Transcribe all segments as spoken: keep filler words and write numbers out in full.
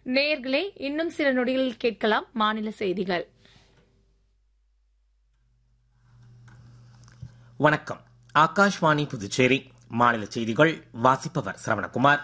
நேயர்களே, இன்னும் சில நொடிகளில் கேட்கலாம் மாநில செய்திகள். வணக்கம். ஆகாஷ்வாணி புதுச்சேரி மாநில செய்திகள். வாசிப்பவர் சரவணகுமார்.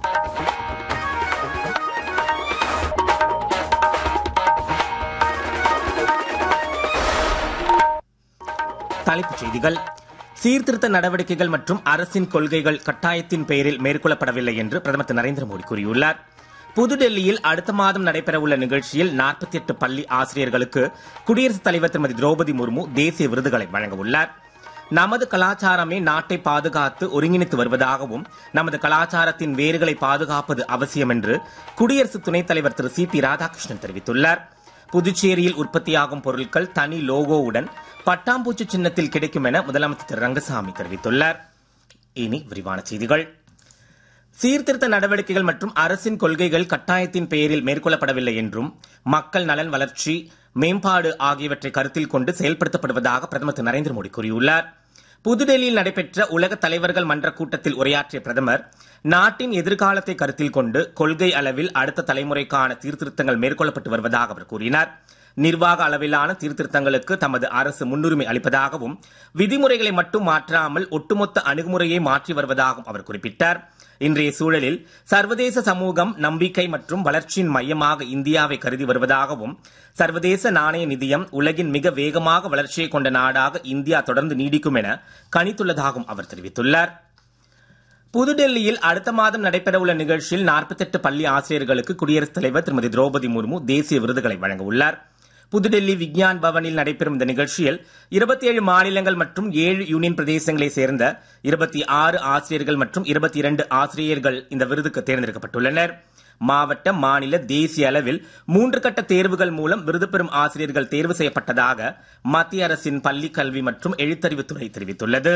தலைப்புச் செய்திகள். சீர்திருத்த நடவடிக்கைகள் மற்றும் அரசின் கொள்கைகள் கட்டாயத்தின் பெயரில் மேற்கொள்ளப்படவில்லை என்று பிரதமர் திரு நரேந்திர மோடி கூறியுள்ளார். புதுடெல்லியில் அடுத்த மாதம் நடைபெறவுள்ள நிகழ்ச்சியில் நாற்பத்தி எட்டு பள்ளி ஆசிரியர்களுக்கு குடியரசுத் தலைவர் திருமதி திரௌபதி முர்மு தேசிய விருதுகளை வழங்க உள்ளார். நமது கலாச்சாரமே நாட்டை பாதுகாத்து ஒருங்கிணைத்து வருவதாகவும் நமது கலாச்சாரத்தின் வேர்களை பாதுகாப்பது அவசியம் என்று குடியரசு துணைத் தலைவர் திரு சி பி ராதாகிருஷ்ணன் தெரிவித்துள்ளார். புதுச்சேரியில் உற்பத்தியாகும் பொருட்கள் தனி லோகோவுடன் பட்டாம்பூச்சி சின்னத்தில் கிடைக்கும் என முதலமைச்சர் திரு ரங்கசாமி தெரிவித்துள்ளார். இனி விரிவான செய்திகள். சீர்திருத்த நடவடிக்கைகள் மற்றும் அரசின் கொள்கைகள் கட்டாயத்தின் பெயரில் மேற்கொள்ளப்படவில்லை என்றும் மக்கள் நலன், வளர்ச்சி, மேம்பாடு ஆகியவற்றை கருத்தில் கொண்டு செயல்படுத்தப்படுவதாக பிரதமர் திரு நரேந்திர மோடி கூறியுள்ளார். புதுடெல்லியில் நடைபெற்ற உலக தலைவர்கள் மன்ற கூட்டத்தில் உரையாற்றிய பிரதமர், நாட்டின் எதிர்காலத்தை கருத்தில் கொண்டு கொள்கை அளவில் அடுத்த தலைமுறைக்கான சீர்திருத்தங்கள் மேற்கொள்ளப்பட்டு வருவதாக அவர் கூறினார். நிர்வாக அளவிலான சீர்திருத்தங்களுக்கு தமது அரசு முன்னுரிமை அளிப்பதாகவும் விதிமுறைகளை மட்டும் மாற்றாமல் ஒட்டுமொத்த அணுகுமுறையை மாற்றி வருவதாகவும் அவர் குறிப்பிட்டார். இன்றைய சூழலில் சர்வதேச சமூகம் நம்பிக்கை மற்றும் வளர்ச்சியின் மையமாக இந்தியாவை கருதி வருவதாகவும் சர்வதேச நாணய நிதியம் உலகின் மிக வேகமாக வளர்ச்சியை கொண்ட நாடாக இந்தியா தொடர்ந்து நீடிக்கும் என கணித்துள்ளதாகவும் அவர் தெரிவித்துள்ளார். புதுடெல்லியில் அடுத்த மாதம் நடைபெறவுள்ள நிகழ்ச்சியில் நாற்பத்தி எட்டு பள்ளி ஆசிரியர்களுக்கு குடியரசுத் தலைவர் திருமதி திரௌபதி முர்மு தேசிய விருதுகளை வழங்க உள்ளார். புதுடெல்லி விக்யான் பவனில் நடைபெறும் இந்த நிகழ்ச்சியில் இருபத்தி ஏழு மாநிலங்கள் மற்றும் ஏழு யூனியன் பிரதேசங்களைச் சேர்ந்த இருபத்தி ஆறு ஆசிரியர்கள் மற்றும் இருபத்தி இரண்டு ஆசிரியர்கள் இந்த விருதுக்கு தேர்ந்தெடுக்கப்பட்டுள்ளனர். மாவட்ட, மாநில, தேசிய அளவில் மூன்று கட்ட தேர்வுகள் மூலம் விருது பெறும் ஆசிரியர்கள் தேர்வு செய்யப்பட்டதாக மத்திய அரசின் பள்ளிக் கல்வி மற்றும் எழுத்தறிவுத்துறை தெரிவித்துள்ளது.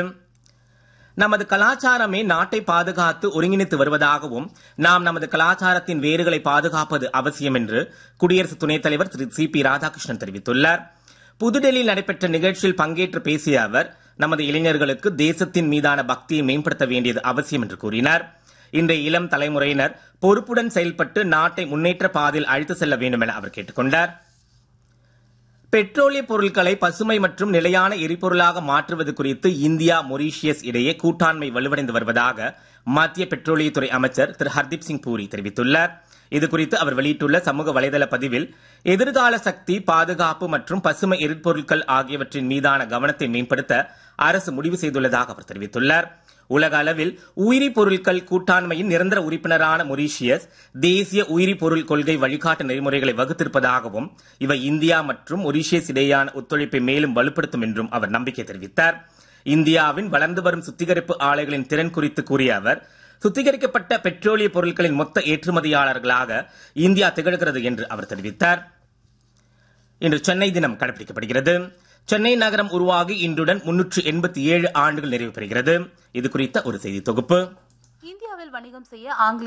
நமது கலாச்சாரமே நாட்டை பாதுகாத்து ஒருங்கிணைத்து வருவதாகவும் நாம் நமது கலாச்சாரத்தின் வேர்களை பாதுகாப்பது அவசியம் என்று குடியரசு துணைத் தலைவர் திரு சி பி ராதாகிருஷ்ணன் தெரிவித்துள்ளார். புதுடெல்லியில் நடைபெற்ற நிகழ்ச்சியில் பங்கேற்று பேசிய அவர், நமது இளைஞர்களுக்கு தேசத்தின் மீதான பக்தியை மேம்படுத்த வேண்டியது அவசியம் என்று கூறினார். இன்றைய இளம் தலைமுறையினர் பொறுப்புடன் செயல்பட்டு நாட்டை முன்னேற்ற பாதையில் அழைத்து செல்ல வேண்டும் என அவர் கேட்டுக் கொண்டார். பெட்ரோலிய பொருட்களை பசுமை மற்றும் நிலையான எரிபொருளாக மாற்றுவது குறித்து இந்தியா, மொரீஷியஸ் இடையே கூட்டாண்மை வலுவடைந்து வருவதாக மத்திய பெட்ரோலியத்துறை அமைச்சர் திரு ஹர்தீப் சிங் பூரி தெரிவித்துள்ளார். இதுகுறித்து அவர் வெளியிட்டுள்ள சமூக வலைதள பதிவில், எதிர்கால சக்தி, பாதுகாப்பு மற்றும் பசுமை எரிபொருட்கள் ஆகியவற்றின் மீதான கவனத்தை மேம்படுத்த அரசு முடிவு செய்துள்ளதாக அவர் தெரிவித்துள்ளார். உலக அளவில் உயிரி பொருட்கள் கூட்டாண்மையின் நிரந்தர உறுப்பினரான மொரீஷியஸ் தேசிய உயிரி பொருள் கொள்கை வழிகாட்டு நெறிமுறைகளை வகுத்திருப்பதாகவும் இவை இந்தியா மற்றும் மொரீஷியஸ் இடையேயான ஒத்துழைப்பை மேலும் வலுப்படுத்தும் என்றும் அவர் நம்பிக்கை தெரிவித்தார். இந்தியாவின் வளர்ந்து வரும் சுத்திகரிப்பு ஆலைகளின் திறன் குறித்து கூறிய அவர், சுத்திகரிக்கப்பட்ட பெட்ரோலிய பொருட்களின் மொத்த ஏற்றுமதியாளர்களாக இந்தியா திகழ்கிறது என்று அவர் தெரிவித்தார். இன்று சென்னை தினம் கடைபிடிக்கப்படுகிறது. சென்னை நகரம் உருவாகி இன்றுடன் முன்னூற்று எண்பத்தி ஏழு ஆண்டுகள் நிறைவு பெறுகிறது. இது குறித்த ஒரு செய்தி தொகுப்பு. இந்தியாவில் வணிகம் செய்ய ஆங்கில